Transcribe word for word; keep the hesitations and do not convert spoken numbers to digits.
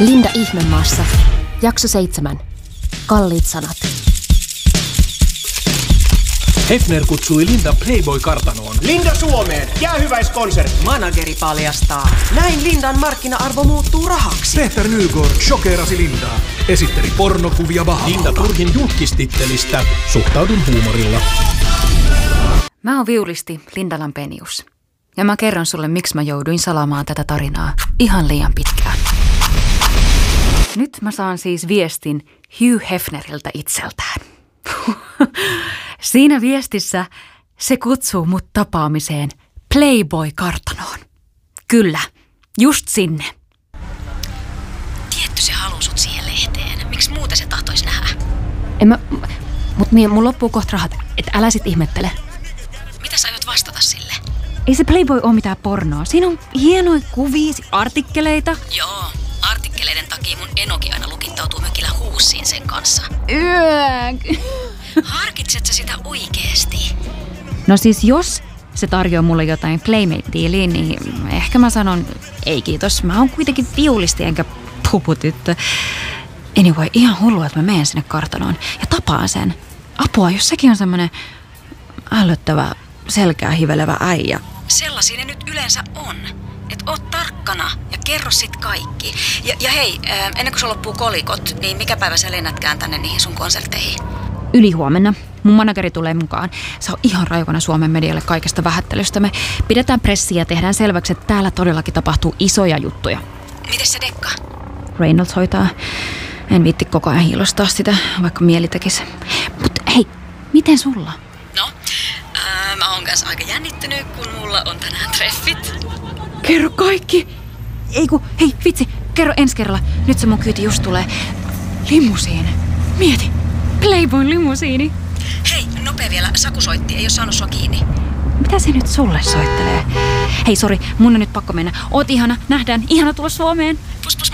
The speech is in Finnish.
Linda Ihmemaassa. Jakso seitsemän. Kalliit sanat. Hefner kutsui Lindan Playboy-kartanoon. Linda Suomeen! Jäähyväiskonsertti! Manageri paljastaa. Näin Lindan markkina-arvo muuttuu rahaksi. Peter Nygård shokeerasi Lindaa. Esitteli pornokuvia Bahamalta. Linda Turhin julkistittelistä suhtaudun huumorilla. Mä oon viulisti Linda Lampenius. Ja mä kerron sulle, miksi mä jouduin salaamaan tätä tarinaa ihan liian pitkään. Nyt mä saan siis viestin Hugh Hefneriltä itseltään. Siinä viestissä se kutsuu mut tapaamiseen Playboy-kartanoon. Kyllä, just sinne. Tietty se haluu sut siihen lehteen. Miksi muuten se tahtois nähdä? En mä, mut mie, mun loppuu kohta rahat, et älä sit ihmettele. Mitä sä aiot vastata sille? Ei se Playboy oo mitään pornoa. Siinä on hienoja kuvia, artikkeleita. Joo, artikkeleiden takia mun enokin aina lukittautuu mökillä huussiin sen kanssa. Yök. Harkitset sä sitä oikeesti? No siis jos se tarjoaa mulle jotain Playmate-diiliä, niin ehkä mä sanon ei kiitos. Mä oon kuitenkin viulisti enkä puputyttö. Anyway, ihan hullua, että mä menen sinne kartanoon ja tapaan sen. Apua, jos sekin on semmonen ällöttävä, selkää hivelevä äijä. Sellaisia ne nyt yleensä on. Et oot tarkkana ja kerro sit kaikki. Ja, ja hei, ennen kuin se loppuu kolikot, niin mikä päivä sä lennätkään tänne niihin sun konserteihin? Ylihuomenna. Mun manageri tulee mukaan. Se on ihan raivona Suomen medialle kaikesta vähättelystä. Me pidetään pressiä ja tehdään selväksi, että täällä todellakin tapahtuu isoja juttuja. Mites se Dekka? Reynolds hoitaa. En viitti koko ajan hiilostaa sitä, vaikka mieli tekisi. Mut hei, miten sulla? No, ää, mä oon kanssa aika jännittynyt, kun mulla on tänään treffit. Kerro kaikki! Ei ku, hei vitsi, kerro ensi kerralla. Nyt se mun kyyti just tulee. Limusiini. Mieti. Playboyn limusiini. Hei, nopea vielä. Saku soitti, ei oo saanut sua kiinni. Mitä se nyt sulle soittelee? Hei, sori, mun on nyt pakko mennä. Oot ihana, nähdään. Ihana tulla Suomeen. Pus, pus,